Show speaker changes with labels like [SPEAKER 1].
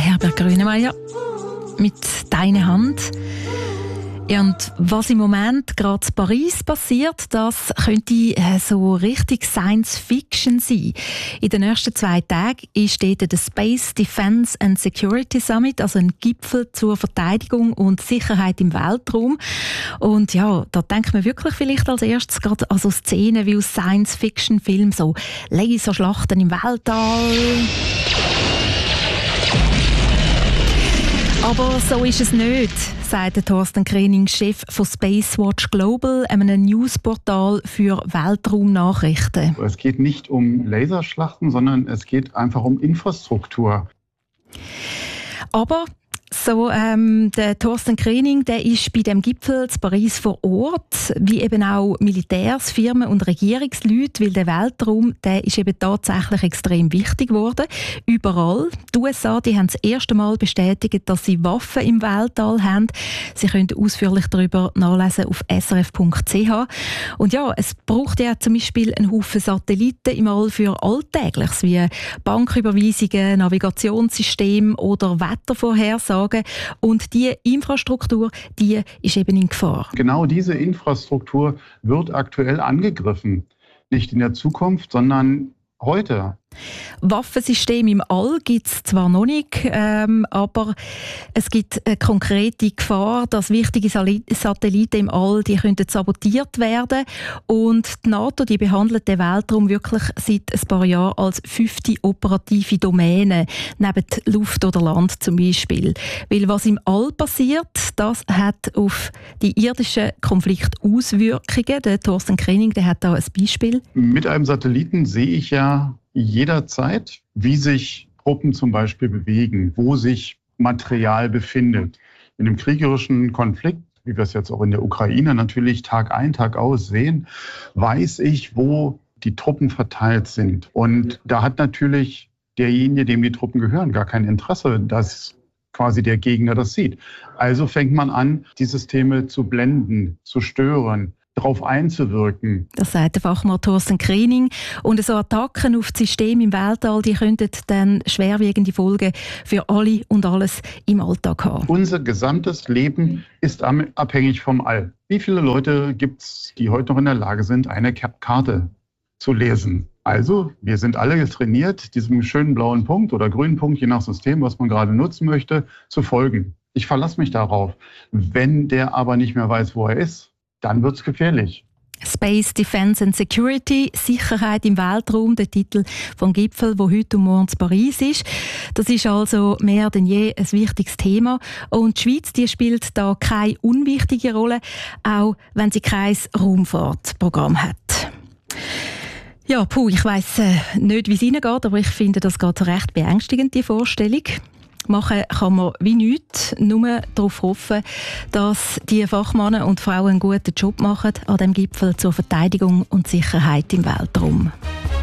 [SPEAKER 1] Herbert Grönemeyer mit «Deine Hand». Ja, und was im Moment gerade in Paris passiert, das könnte so richtig Science-Fiction sein. In den nächsten 2 Tagen ist dort der Space Defence and Security Summit, also ein Gipfel zur Verteidigung und Sicherheit im Weltraum. Und ja, da denkt man wirklich vielleicht als erstes gerade an so Szenen wie aus Science-Fiction-Filmen, so Laserschlachten im Weltall. Aber so ist es nicht, sagt Thorsten Krening, Chef von Spacewatch Global, einem Newsportal für Weltraumnachrichten.
[SPEAKER 2] Es geht nicht um Laserschlachten, sondern es geht einfach um Infrastruktur.
[SPEAKER 1] Aber so, der Thorsten Krening, der ist bei dem Gipfel in Paris vor Ort, wie eben auch Militärs, Firmen und Regierungsleute, weil der Weltraum, der ist eben tatsächlich extrem wichtig geworden. Überall. Die USA, die haben das erste Mal bestätigt, dass sie Waffen im Weltall haben. Sie können ausführlich darüber nachlesen auf srf.ch. Und ja, es braucht ja zum Beispiel einen Haufen Satelliten im All für Alltägliches, wie Banküberweisungen, Navigationssysteme oder Wettervorhersagen. Und diese Infrastruktur, die ist eben in Gefahr.
[SPEAKER 2] Genau diese Infrastruktur wird aktuell angegriffen. Nicht in der Zukunft, sondern heute.
[SPEAKER 1] Waffensysteme im All gibt es zwar noch nicht, aber es gibt eine konkrete Gefahr, dass wichtige Satelliten im All die könnten sabotiert werden. Und die NATO die behandelt den Weltraum wirklich seit ein paar Jahren als 5. operative Domäne, neben Luft oder Land zum Beispiel. Weil was im All passiert, das hat auf die irdischen Konflikte Auswirkungen. Der Thorsten Krening, der hat da ein Beispiel.
[SPEAKER 2] Mit einem Satelliten sehe ich ja jederzeit, wie sich Truppen zum Beispiel bewegen, wo sich Material befindet. In einem kriegerischen Konflikt, wie wir es jetzt auch in der Ukraine natürlich Tag ein, Tag aus sehen, weiß ich, wo die Truppen verteilt sind. Und da hat natürlich derjenige, dem die Truppen gehören, gar kein Interesse, dass quasi der Gegner das sieht. Also fängt man an, die Systeme zu blenden, zu stören, darauf einzuwirken.
[SPEAKER 1] Das sagt der Fachmann Thorsten Krening. Und so Attacken auf das System im Weltall, die könnten dann schwerwiegende Folgen für alle und alles im Alltag haben.
[SPEAKER 2] Unser gesamtes Leben ist abhängig vom All. Wie viele Leute gibt es, die heute noch in der Lage sind, eine Karte zu lesen? Also, wir sind alle trainiert, diesem schönen blauen Punkt oder grünen Punkt, je nach System, was man gerade nutzen möchte, zu folgen. Ich verlasse mich darauf. Wenn der aber nicht mehr weiß, wo er ist, dann wird es gefährlich.
[SPEAKER 1] Space Defence and Security, Sicherheit im Weltraum, der Titel vom Gipfel, wo heute und morgen in Paris ist. Das ist also mehr denn je ein wichtiges Thema. Und die Schweiz, die spielt da keine unwichtige Rolle, auch wenn sie kein Raumfahrtprogramm hat. Ja, ich weiss nicht, wie es Ihnen geht, aber ich finde das geht recht beängstigend, die Vorstellung. Machen kann man wie nichts, nur darauf hoffen, dass die Fachmänner und Frauen einen guten Job machen an dem Gipfel zur Verteidigung und Sicherheit im Weltraum.